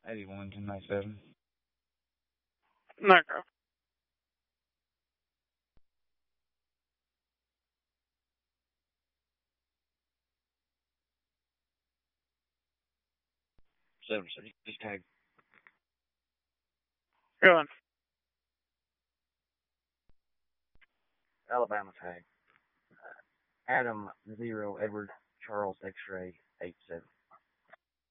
81, 1097. Okay. Just tag. Go on. Alabama tag. Adam 0, Edward Charles X-ray 87.